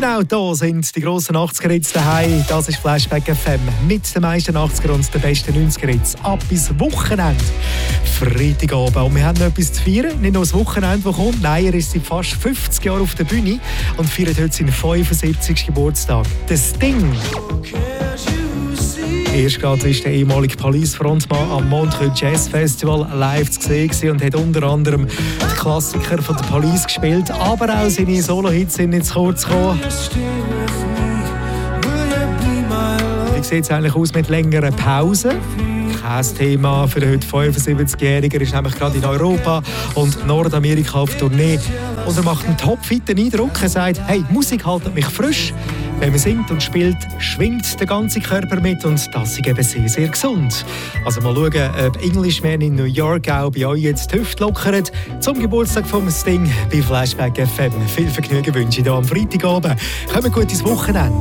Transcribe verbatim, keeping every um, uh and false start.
Genau, da sind die grossen achtziger-Hits daheim. Das ist Flashback F M mit den meisten achtziger und den besten neunziger-Hits. Ab bis Wochenende. Freitagabend. Und wir haben noch etwas zu feiern. Nicht nur das Wochenende, das kommt. Nein, er ist seit fast fünfzig Jahren auf der Bühne und feiert heute seinen fünfundsiebzigsten Geburtstag. Das Sting. Erst gerade war der ehemalige Police-Frontmann am Montreux Jazz Festival live zu sehen und hat unter anderem die Klassiker von der Police gespielt, aber auch seine Solo-Hits sind nicht zu kurz gekommen. Wie sieht es eigentlich aus mit längeren Pausen? Kein Thema für den heute fünfundsiebzigjährigen. Er ist nämlich gerade in Europa und Nordamerika auf Tournee. Und er macht einen topfitten Eindruck. Er sagt, hey, Musik hält mich frisch. Wenn man singt und spielt, schwingt der ganze Körper mit und das ist eben sehr, sehr gesund. Also mal schauen, ob Englishman in New York auch bei euch jetzt die Hüfte lockert. Zum Geburtstag vom Sting bei Flashback F M. Viel Vergnügen wünsche ich hier am Freitagabend. Kommt gut ins Wochenende.